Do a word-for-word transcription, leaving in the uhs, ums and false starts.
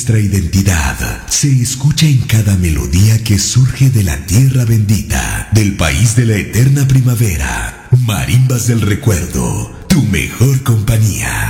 nuestra identidad se escucha en cada melodía que surge de la tierra bendita, del país de la eterna primavera. Marimbas del recuerdo, tu mejor compañía.